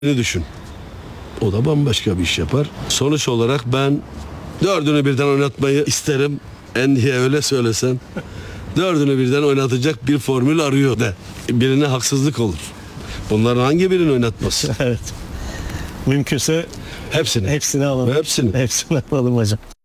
Ne düşün. O da bambaşka bir iş yapar. Sonuç olarak ben dördünü birden oynatmayı isterim. Endi'ye öyle söylesen. Dördünü birden oynatacak bir formül arıyor de. Birine haksızlık olur. Bunların hangi birini oynatması? Evet. Mümkünse Hepsini. hepsini alalım. Hepsini. Hepsini alalım hocam.